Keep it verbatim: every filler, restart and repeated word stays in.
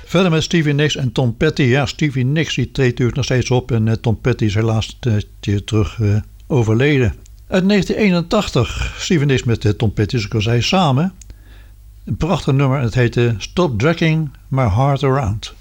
Verder met Stevie Nicks en Tom Petty. Ja, Stevie Nicks die treedt natuurlijk nog steeds op en uh, Tom Petty is helaas een keer terug uh, overleden. Uit negentien eenentachtig, Stevie Nicks met uh, Tom Petty, zoals ik al zei, samen. Een prachtig nummer, het heette Stop Dragging My Heart Around.